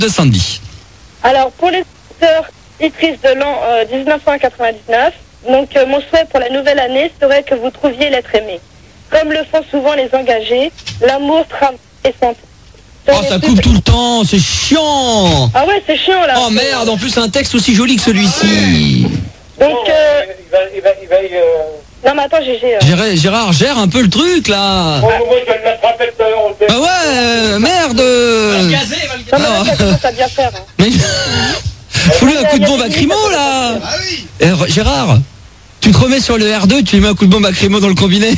de Sandy. Alors, pour les auditrices de l'an 1999, donc mon souhait pour la nouvelle année serait que vous trouviez l'être aimé. Comme le font souvent les engagés, l'amour, travail et santé. Oh, ça coupe tout le temps, c'est chiant. Ah ouais, c'est chiant là. Oh merde, en plus un texte aussi joli que celui-ci. Donc, non mais attends, GG. Gérard, gère un peu le truc là. Moi, je vais le mettre rappel tout à l'heure. Ah ouais, merde. Non mais là, ça commence à bien faire. Hein. Mais fous-lui un coup de bombe à Crimo là. Ah oui. Gérard, tu te remets sur le R2, tu lui mets un coup de bombe à Crimo dans le combiné.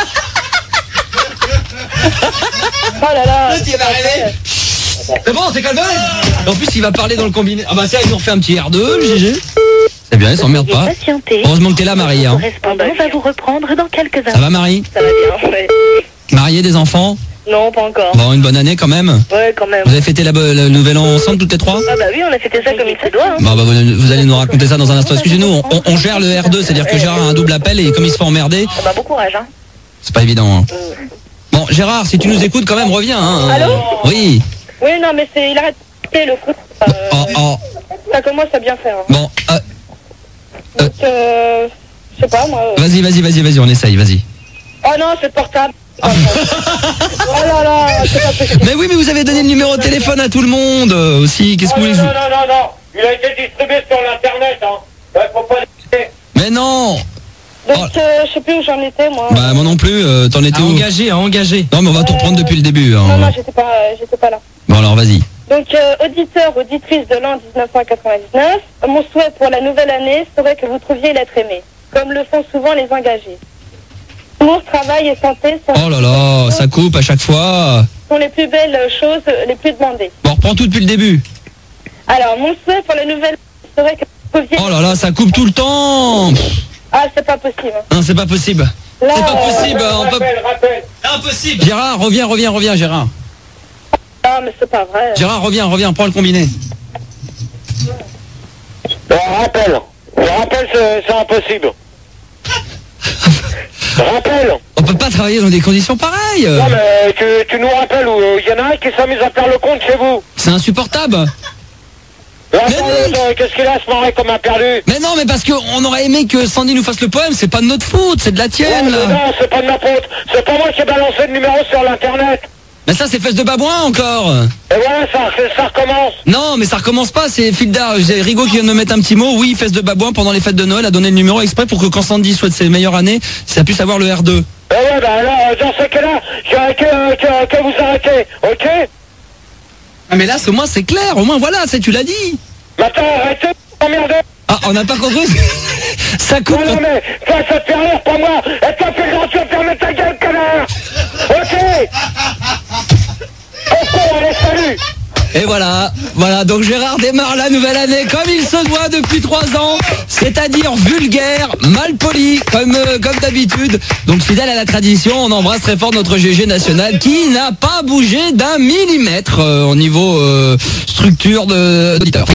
Oh là là. C'est bon, c'est calmé. En plus, il va parler dans le combiné. Ah bah ça, ils ont fait un petit R2, le GG. C'est bien, ils s'emmerdent pas. Heureusement que t'es là, Marie. Hein. Correspondant va vous reprendre dans quelques Ça instants. va, Marie? Ça va bien, ouais. Mariée, des enfants? Non, pas encore. Bon, une bonne année quand même. Ouais, quand même. Vous avez fêté le nouvel an ensemble, toutes les trois? Ah bah oui, on a fêté ça comme il se doit. Hein. Bah, vous allez nous raconter ça dans un instant. Excusez-nous, on gère le R2, c'est-à-dire que Gérard a un double appel et comme il se fait emmerder, Ah bah bon courage, hein. c'est pas évident. Hein. Bon, Gérard, si tu nous écoutes quand même, reviens. Hein. Allô? Oui. Oui, non, mais c'est... Il arrête le coup. Oh. Ça commence à bien faire. Hein. Bon, Donc, je sais pas, moi... vas-y, on essaye, vas-y. Oh non, c'est portable. Oh là là, c'est pas possible. Mais oui, mais vous avez donné le numéro de téléphone à tout le monde aussi. Qu'est-ce que vous voulez que Non. Il a été distribué sur l'internet, hein. Ouais, faut pas le dire. Mais non. Donc, je sais plus où j'en étais, moi. Bah moi non plus, t'en étais où? Engagé. Non mais on va tout reprendre depuis le début. Hein. Non, j'étais pas là. Bon alors vas-y. Donc, auditeurs, auditrices de l'an 1999, mon souhait pour la nouvelle année serait que vous trouviez l'être aimé, comme le font souvent les engagés. Amour, travail et santé Oh là là, ça coupe à chaque fois. sont les plus belles choses, les plus demandées. Bon, reprends tout depuis le début. Alors, mon souhait pour la nouvelle année serait que vous trouviez... Oh là là, ça coupe tout le temps. Ah, c'est pas possible. Hein. Non, c'est pas possible. Là, C'est pas possible. On peut... Rappel. Impossible. Gérard, reviens, Gérard. Non, mais c'est pas vrai. Gérard, reviens, prends le combiné. Rappel, c'est impossible. Rappel. On peut pas travailler dans des conditions pareilles. Non, mais tu nous rappelles où il y en a un qui s'amuse à faire le compte chez vous. C'est insupportable. Qu'est-ce qu'il a à se marrer comme un perdu? Mais non, mais parce qu'on aurait aimé que Sandy nous fasse le poème, c'est pas de notre faute, c'est de la tienne. Ouais, non, c'est pas de ma faute. C'est pas moi qui ai balancé le numéro sur l'internet. Mais ça, c'est fesses de babouin encore. Et voilà, ça recommence. Non, mais ça recommence pas, c'est Fildar. J'ai Rigaud qui vient de me mettre un petit mot. Oui, fesses de babouin pendant les fêtes de Noël a donné le numéro exprès pour que quand Sandy souhaite ses meilleures années, ça puisse avoir le R2. Et ouais, bah alors, dans ce cas-là, que vous arrêtez, ok? Ah mais là, au moins c'est clair, au moins voilà, tu l'as dit. Mais attends, arrêtez, emmerdez. Ah, on n'a pas compris. Ça coupe. Non, mais ça te fait rire, pas moi. Et toi, fais grand, tu vas fermer ta gueule, connard. Ok. Ok, allez, salut. Et voilà, donc Gérard démarre la nouvelle année comme il se doit depuis 3 ans, c'est-à-dire vulgaire, mal poli, comme d'habitude. Donc fidèle à la tradition, on embrasse très fort notre GG national qui n'a pas bougé d'1 millimètre au niveau structure d'auditeur.